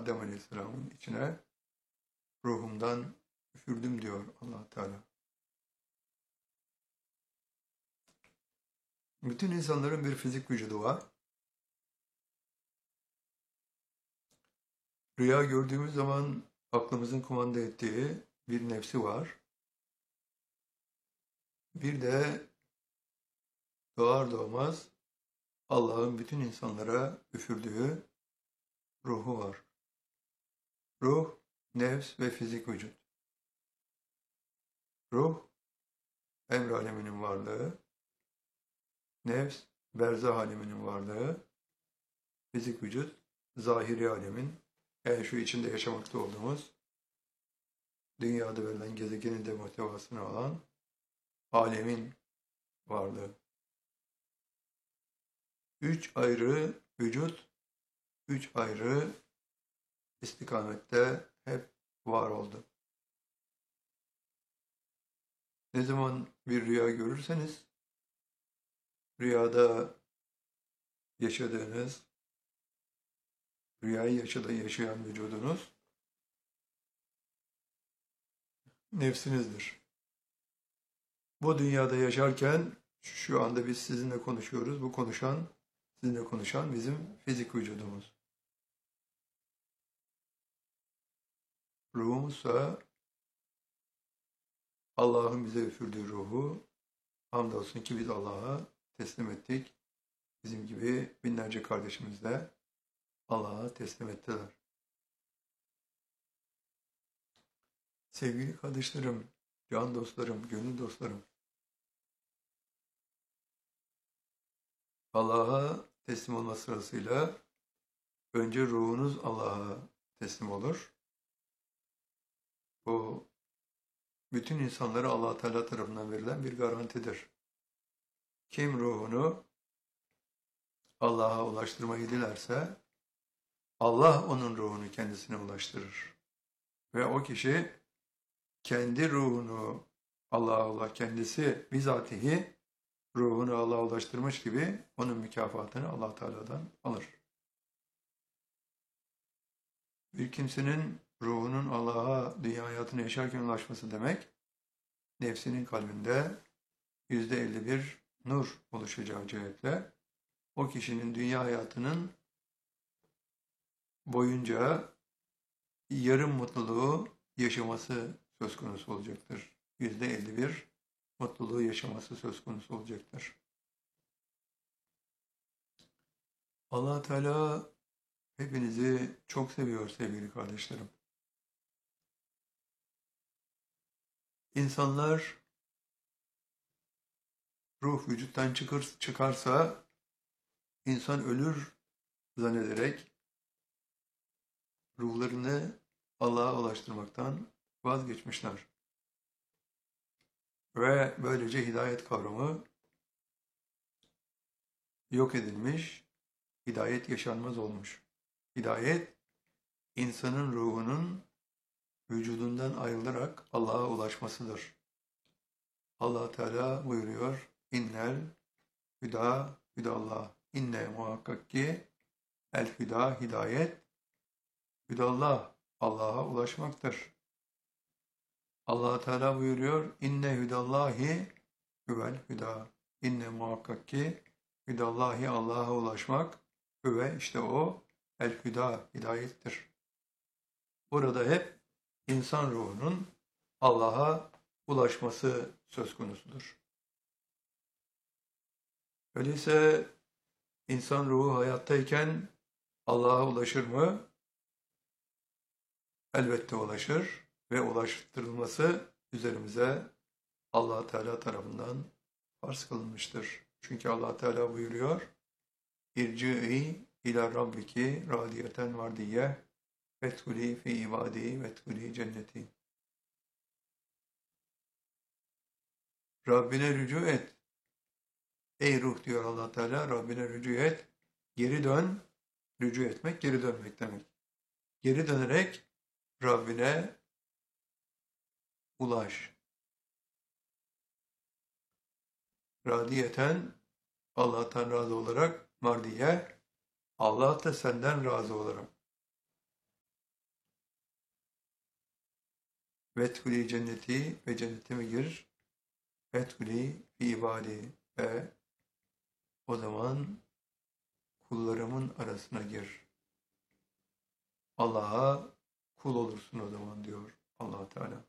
Adem Aleyhisselam'ın içine ruhumdan üfürdüm diyor Allah Teala. Bütün insanların bir fizik vücudu var. Rüya gördüğümüz zaman aklımızın kumanda ettiği bir nefsi var. Bir de doğar doğmaz Allah'ın bütün insanlara üfürdüğü ruhu var. Ruh, nefs ve fizik vücut. Ruh, emr aleminin varlığı. Nefs, berzah aleminin varlığı. Fizik vücut, zahiri alemin, yani şu içinde yaşamakta olduğumuz, dünyada verilen gezegenin de muhtevasını alan alemin varlığı. Üç ayrı vücut, üç ayrı istikamette hep var oldu. Ne zaman bir rüya görürseniz, rüyada yaşadığınız, rüyayı yaşayan vücudunuz nefsinizdir. Bu dünyada yaşarken şu anda biz sizinle konuşuyoruz. Bu konuşan, sizinle konuşan bizim fizik vücudumuz. Ruhumuzsa Allah'ın bize üfürdüğü ruhu, hamdolsun ki biz Allah'a teslim ettik. Bizim gibi binlerce kardeşimiz de Allah'a teslim ettiler. Sevgili kardeşlerim, can dostlarım, gönül dostlarım, Allah'a teslim olma sırasıyla önce ruhunuz Allah'a teslim olur. Bu bütün insanlara Allah Teala tarafından verilen bir garantidir. Kim ruhunu Allah'a ulaştırmayı dilerse Allah onun ruhunu kendisine ulaştırır. Ve o kişi kendi ruhunu Allah kendisi bizatihi ruhunu Allah'a ulaştırmış gibi onun mükafatını Allah Teala'dan alır. Bir kimsenin ruhunun Allah'a dünya hayatını yaşarken ulaşması demek, nefsinin kalbinde %51 nur oluşacağı cihetle o kişinin dünya hayatının boyunca yarım mutluluğu yaşaması söz konusu olacaktır. %51 mutluluğu yaşaması söz konusu olacaktır. Allah Teala hepinizi çok seviyor sevgili kardeşlerim. İnsanlar ruh vücuttan çıkarsa insan ölür zannederek ruhlarını Allah'a ulaştırmaktan vazgeçmişler. Ve böylece hidayet kavramı yok edilmiş, hidayet yaşanmaz olmuş. Hidayet, insanın ruhunun vücudundan ayrılarak Allah'a ulaşmasıdır. Allah Teala buyuruyor, İnnel hüda hüdallah. İnne muhakkak ki el hüda hidayet, hüdallah Allah'a ulaşmaktır. Allah Teala buyuruyor, İnne hüdallahi hüvel hüda. İnne muhakkak ki hüdallahi Allah'a ulaşmak, hüve işte o el hüda hidayettir. Burada hep insan ruhunun Allah'a ulaşması söz konusudur. Öyleyse insan ruhu hayattayken Allah'a ulaşır mı? Elbette ulaşır ve ulaştırılması üzerimize Allah Teala tarafından farz kılınmıştır. Çünkü Allah Teala buyuruyor: İrci'i ila rabbiki radiyeten vardiyye vetkulî fi ibadî vetkulî cenneti. Rabbine rücu et. Ey ruh diyor Allah Teala, Rabbine rücu et. Geri dön. Rücu etmek, geri dönmek demek. Geri dönerek Rabbine ulaş. Radiyeten, Allah'tan razı olarak, mardiye, Allah da senden razı olarak. Vedhuli cenneti ve cennetime gir. Vedhuli fi ibadi ve o zaman kullarımın arasına gir. Allah'a kul olursun o zaman diyor Allah Teala.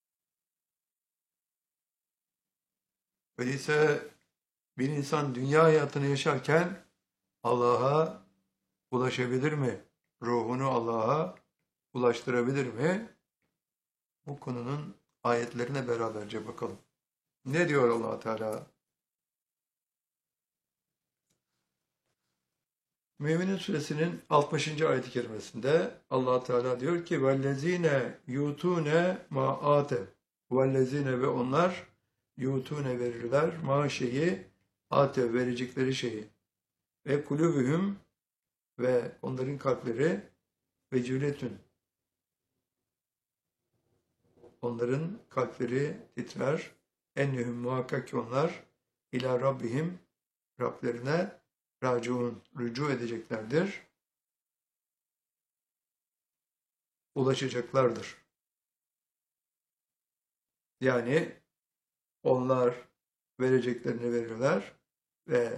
Öyleyse bir insan dünya hayatını yaşarken Allah'a ulaşabilir mi? Ruhunu Allah'a ulaştırabilir mi? Bu konunun ayetlerine beraberce bakalım. Ne diyor Allah Teala? Mü'minin suresinin 60. ayet-i kerimesinde Allah Teala diyor ki vellezine yutune ma atev vellezine ve onlar yutune verirler ma şeyi atev verecekleri şeyi ve kulübühüm ve onların kalpleri ve cületün onların kalpleri titrer ennehum muhakkak ki onlar ila rabbihim Rablerine raciun rücu edeceklerdir, ulaşacaklardır. Yani onlar vereceklerini verirler ve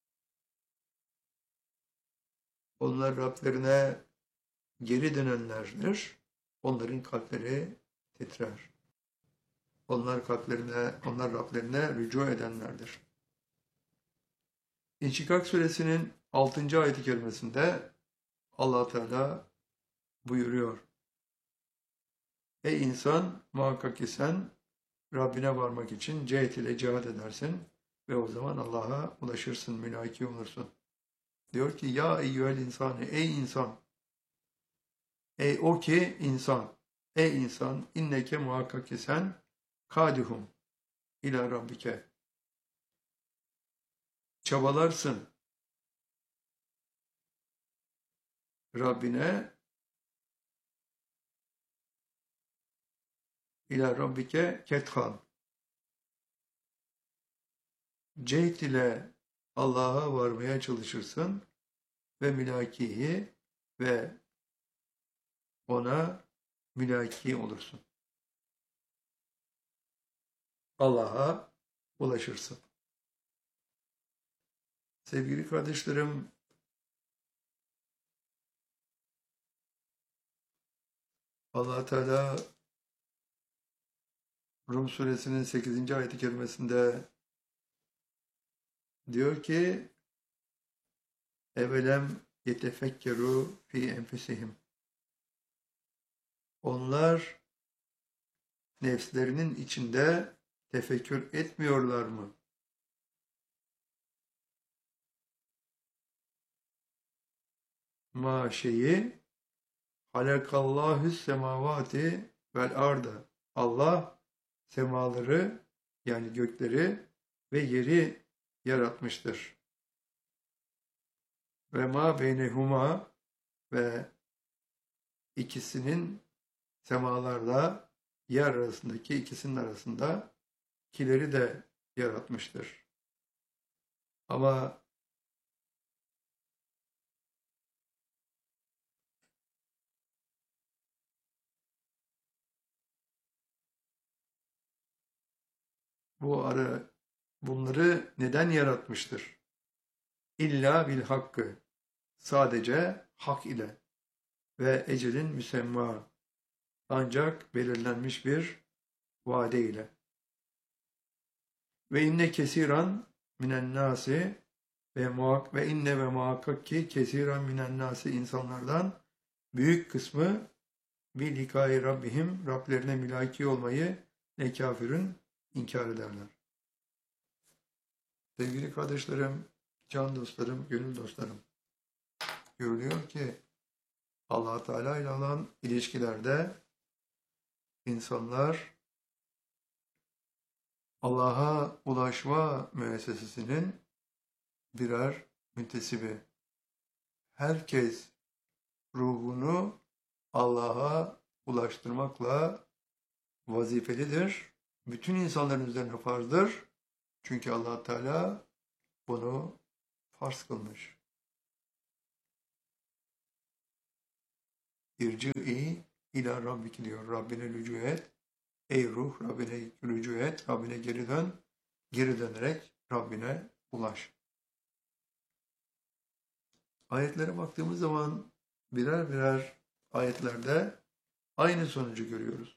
onlar Rablerine geri dönenlerdir. Onların kalpleri titrer. Onlar Rablerine rücu edenlerdir. İnşikak suresinin 6. ayet-i kerimesinde Allah Teala buyuruyor. Ey insan muhakkak ki sen Rabbine varmak için cehd ile cihad edersin ve o zaman Allah'a ulaşırsın, mülaki olursun. Diyor ki ya eyyühel insanı ey insan ey o ki insan ey insan inneke muhakkak ki sen kadihum ila rabbike çabalarsın Rabbine ila rabbike kethan cehd ile Allah'a varmaya çalışırsın ve mülakiyi ve ona mülaki olursun. Allah'a ulaşırsın. Sevgili kardeşlerim, Allah Teala Rum suresinin 8. ayet-i kerimesinde diyor ki evelem yetefekkeru fi enfusihim onlar nefslerinin içinde tefekkür etmiyorlar mı? Ma şeyi halakallahü semavati vel arda Allah semaları yani gökleri ve yeri yaratmıştır. Ve ma beynehuma ve ikisinin semalarla yer arasındaki ikisinin arasında kileri de yaratmıştır. Ama bunları neden yaratmıştır? İlla bil hakkı sadece hak ile ve ecelin müsemma ancak belirlenmiş bir vade ile. Ve inne kesiran minen nasi ve inne ve muhakkak ki kesiran minen nasi insanlardan büyük kısmı bir likai Rabbihim Rablerine mülaki olmayı ne kafirün inkar ederler. Sevgili kardeşlerim, can dostlarım, gönül dostlarım, görülüyor ki Allah Teala ile olan ilişkilerde insanlar Allah'a ulaşma müessesesinin birer müntesibi. Herkes ruhunu Allah'a ulaştırmakla vazifelidir. Bütün insanların üzerine farzdır. Çünkü Allah Teala bunu farz kılmış. İrci'i ila rabbik diyor. Rabbine rücu et. Ey ruh, Rabbine rücu et, Rabbine geri dön, geri dönerek Rabbine ulaş. Ayetlere baktığımız zaman birer birer ayetlerde aynı sonucu görüyoruz.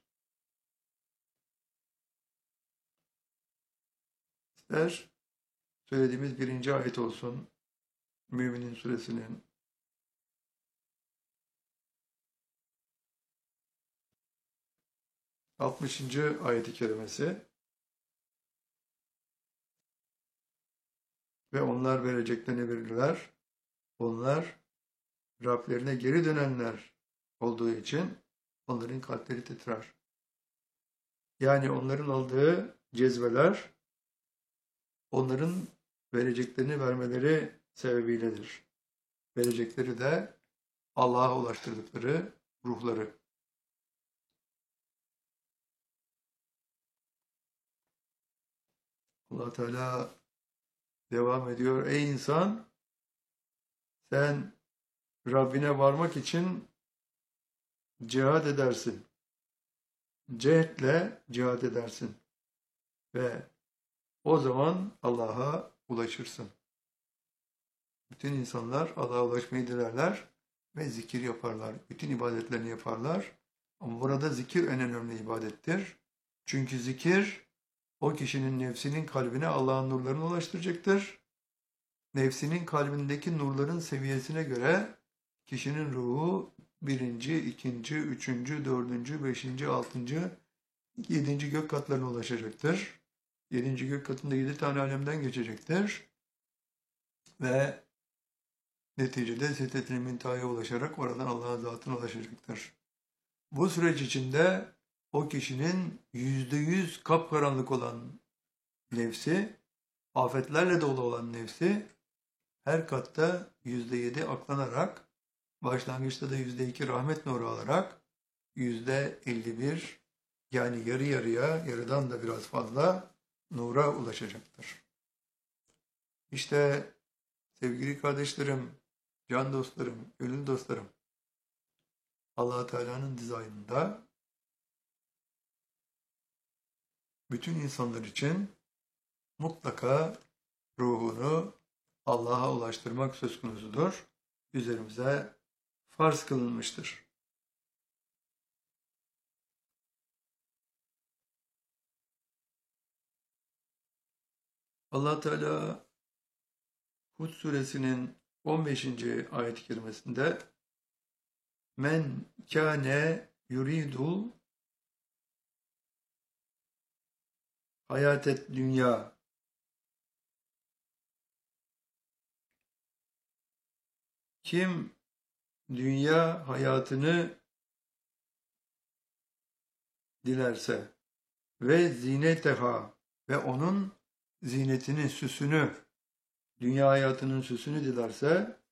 İster söylediğimiz 1. ayet olsun, Müminin suresinin 60. ayet-i kerimesi ve onlar vereceklerini verirler. Onlar Rablerine geri dönenler olduğu için onların kalpleri titrer. Yani onların aldığı cezveler onların vereceklerini vermeleri sebebiyledir. Verecekleri de Allah'a ulaştırdıkları ruhları. Allah Teala devam ediyor. Ey insan, sen Rabbine varmak için cihad edersin. Cehdle cihad edersin. Ve o zaman Allah'a ulaşırsın. Bütün insanlar Allah'a ulaşmayı dilerler ve zikir yaparlar. Bütün ibadetlerini yaparlar. Ama burada zikir en önemli ibadettir. Çünkü zikir o kişinin nefsinin kalbine Allah'ın nurlarını ulaştıracaktır. Nefsinin kalbindeki nurların seviyesine göre kişinin ruhu 1., 2., 3., 4., 5., 6., 7. gök katlarına ulaşacaktır. 7. gök katında 7 tane alemden geçecektir. Ve neticede Sidret-i Münteha'ya ulaşarak oradan Allah'ın zatına ulaşacaktır. Bu süreç içinde o kişinin %100 kapkaranlık olan nefsi, afetlerle dolu olan nefsi her katta %7 aklanarak, başlangıçta da %2 rahmet nuru alarak %51 yani yarı yarıya, yarıdan da biraz fazla nura ulaşacaktır. İşte sevgili kardeşlerim, can dostlarım, gönül dostlarım, Allah Teala'nın dizaynında bütün insanlar için mutlaka ruhunu Allah'a ulaştırmak söz konusudur. Üzerimize farz kılınmıştır. Allah Teala Hud suresinin 15. ayet-i kerimesinde men kâne yuridul hayatet dünya kim dünya hayatını dilerse ve zineteha ve onun zinetini, süsünü, dünya hayatının süsünü dilerse